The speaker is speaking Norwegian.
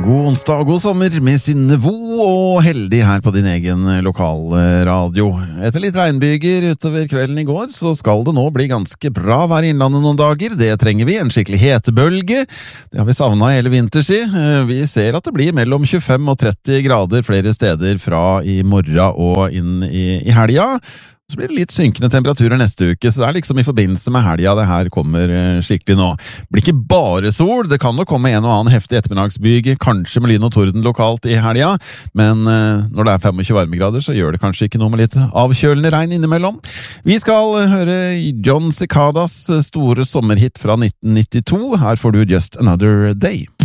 God onsdag og god sommer med Synnevo og heldig her på din egen lokalradio. Etter litt regnbyger utover kvelden i går, så skal det nå bli ganske bra vær i innlandet noen dager. Det trenger vi, en skikkelig hetebølge. Det har vi savnet hele vinterstid. Vi ser at det blir mellom 25 og 30 grader flere steder fra i morgen og inn i helga. Så blir det litt synkende temperaturer neste uke, så det er liksom i forbindelse med helga det her kommer skikkelig nå. Det blir ikke bare sol, det kan nok komme en og annen heftig ettermiddagsbyge, kanskje med lyn og torden lokalt i helga, men når det er 25 varmegrader så gjør det kanskje ikke noe med litt avkjølende regn innimellom. Vi skal høre John Cicadas store sommerhit fra 1992, her får du Just Another Day.